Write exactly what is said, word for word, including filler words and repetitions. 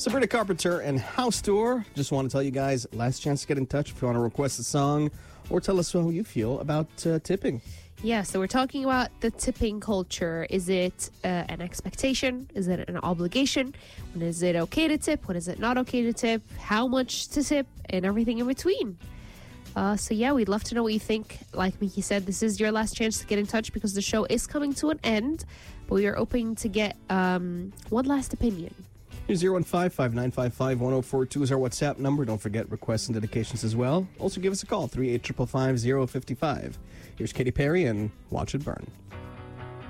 Sabrina Carpenter and House Tour. Just want to tell you guys, last chance to get in touch if you want to request a song or tell us how you feel about uh, tipping. Yeah, so we're talking about the tipping culture. Is it uh, an expectation? Is it an obligation? When is it okay to tip? When is it not okay to tip? How much to tip? And everything in between. Uh, so yeah, we'd love to know what you think. Like Mickey said, this is your last chance to get in touch because the show is coming to an end. But we are hoping to get um, one last opinion. Here's zero one five, five nine five five, one oh four two is our WhatsApp number. Don't forget requests and dedications as well. Also give us a call, three eight five five, zero five five. Here's Katy Perry and Watch It Burn.